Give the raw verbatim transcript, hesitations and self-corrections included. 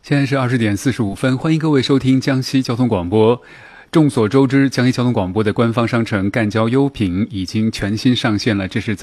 现在是二十点四十五分，欢迎各位收听江西交通广播。众所周知，江西交通广播的官方商城赣交优品已经全新上线了，这是